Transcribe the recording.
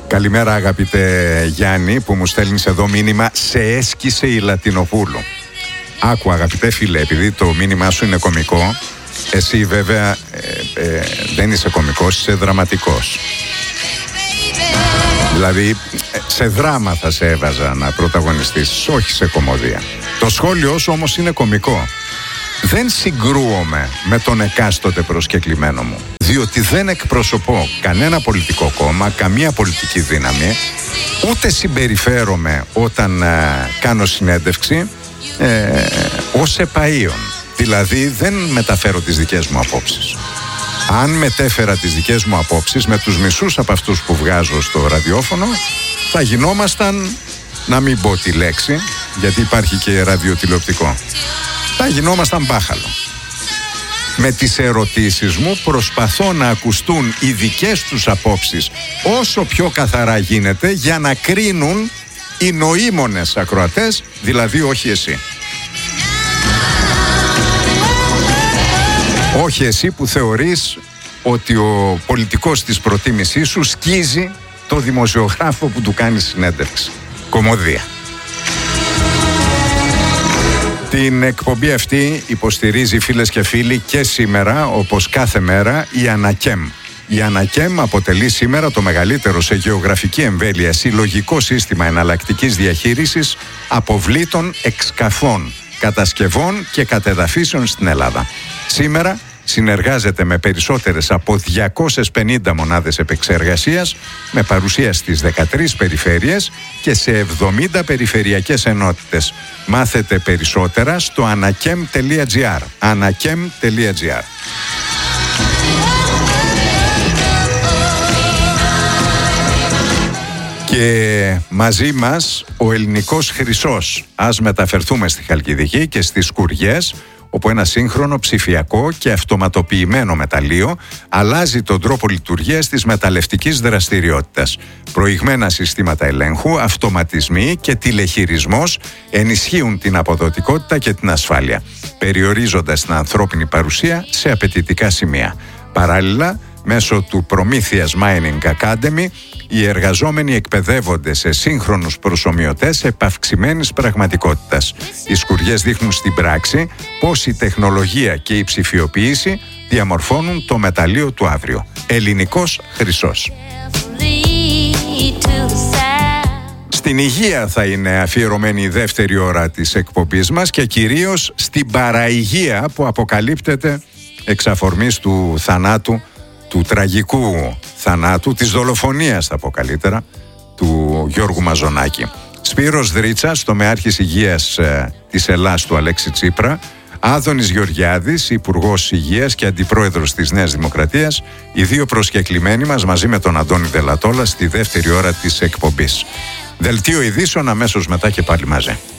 Καλημέρα αγαπητέ Γιάννη, που μου στέλνεις εδώ μήνυμα. Σε έσκησε η Λατινοπούλου. Άκου αγαπητέ φίλε, επειδή το μήνυμά σου είναι κωμικό, εσύ βέβαια δεν είσαι κωμικός, είσαι δραματικός. Δηλαδή σε δράμα θα σε έβαζα να πρωταγωνιστείς, όχι σε κωμωδία. Το σχόλιο σου όμως είναι κωμικό. Δεν συγκρούομαι με τον εκάστοτε προσκεκλημένο μου, διότι δεν εκπροσωπώ κανένα πολιτικό κόμμα, καμία πολιτική δύναμη, ούτε συμπεριφέρομαι όταν κάνω συνέντευξη ως επαΐων. Δηλαδή δεν μεταφέρω τις δικές μου απόψεις. Αν μετέφερα τις δικές μου απόψεις με τους μισούς από αυτούς που βγάζω στο ραδιόφωνο, θα γινόμασταν, να μην πω τη λέξη, γιατί υπάρχει και ραδιοτηλεοπτικό, θα γινόμασταν μπάχαλο. Με τις ερωτήσεις μου προσπαθώ να ακουστούν οι δικές τους απόψεις όσο πιο καθαρά γίνεται, για να κρίνουν οι νοήμονες ακροατές, δηλαδή όχι εσύ. Όχι εσύ που θεωρείς ότι ο πολιτικός της προτίμησής σου σκίζει το δημοσιογράφο που του κάνει συνέντευξη. Κωμωδία. Την εκπομπή αυτή υποστηρίζει, φίλες και φίλοι, και σήμερα, όπως κάθε μέρα, η Ανακέμ. Η Ανακέμ αποτελεί σήμερα το μεγαλύτερο σε γεωγραφική εμβέλεια συλλογικό σύστημα εναλλακτικής διαχείρισης αποβλήτων εξκαφών, κατασκευών και κατεδαφίσεων στην Ελλάδα. Σήμερα συνεργάζεται με περισσότερες από 250 μονάδες επεξεργασίας, με παρουσία στις 13 περιφέρειες και σε 70 περιφερειακές ενότητες. Μάθετε περισσότερα στο anakem.gr. anakem.gr. Και μαζί μας ο ελληνικός χρυσός. Ας μεταφερθούμε στη Χαλκιδική και στις Σκουριές, όπου ένα σύγχρονο ψηφιακό και αυτοματοποιημένο μεταλλείο αλλάζει τον τρόπο λειτουργίας της μεταλλευτικής δραστηριότητας. Προηγμένα συστήματα ελέγχου, αυτοματισμοί και τηλεχειρισμός ενισχύουν την αποδοτικότητα και την ασφάλεια, περιορίζοντας την ανθρώπινη παρουσία σε απαιτητικά σημεία. Παράλληλα, μέσω του Προμήθειας Mining Academy, οι εργαζόμενοι εκπαιδεύονται σε σύγχρονους προσομοιωτές επαυξημένης πραγματικότητας. Οι Σκουριές δείχνουν στην πράξη πώς η τεχνολογία και η ψηφιοποίηση διαμορφώνουν το μεταλλείο του αύριο. Ελληνικός χρυσός. Στην υγεία θα είναι αφιερωμένη η δεύτερη ώρα της εκπομπής μας, και κυρίως στην παραηγία που αποκαλύπτεται εξ αφορμής του θανάτου, του τραγικού θανάτου, της δολοφονίας θα πω καλύτερα, του Γιώργου Μαζονάκη. Σπύρος Δρίτσας, τομεάρχης υγείας της Ελλάς του Αλέξη Τσίπρα, Άδωνης Γεωργιάδης, Υπουργός Υγείας και Αντιπρόεδρος της Νέας Δημοκρατίας, οι δύο προσκεκλημένοι μας μαζί με τον Αντώνη Δελατόλα στη δεύτερη ώρα της εκπομπής. Δελτίο ειδήσεων αμέσως μετά και πάλι μαζί.